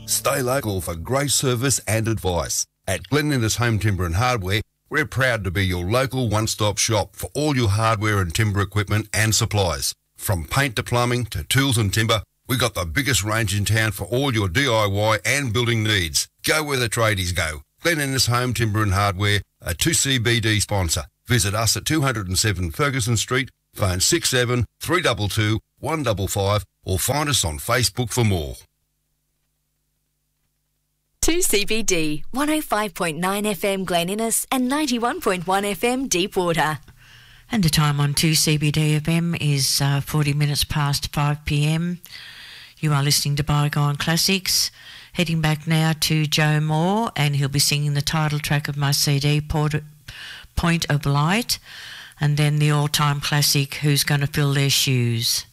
Stay local for great service and advice. At Glen Innes Home Timber and Hardware, we're proud to be your local one-stop shop for all your hardware and timber equipment and supplies. From paint to plumbing to tools and timber, we've got the biggest range in town for all your DIY and building needs. Go where the tradies go. Glen Innes Home Timber and Hardware, a 2CBD sponsor. Visit us at 207 Ferguson Street, phone 67 322 155 or find us on Facebook for more. 2CBD, 105.9 FM Glen Innes and 91.1 FM Deepwater. And the time on 2CBD FM is 40 minutes past 5 p.m. You are listening to Bygone Classics. Heading back now to Joe Moore, and he'll be singing the title track of my CD, Point of Light, and then the all-time classic, Who's Gonna Fill Their Shoes.